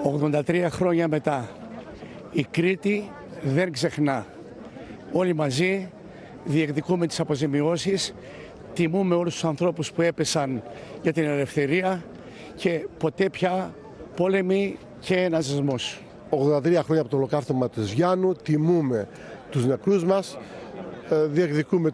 83 χρόνια μετά, η Κρήτη δεν ξεχνά. Όλοι μαζί διεκδικούμε τις αποζημιώσεις, τιμούμε όλους τους ανθρώπους που έπεσαν για την ελευθερία και ποτέ πια πόλεμοι και ναζισμός. 83 χρόνια από το ολοκαύτωμα της Γιάννου, τιμούμε τους νεκρούς μας, διεκδικούμε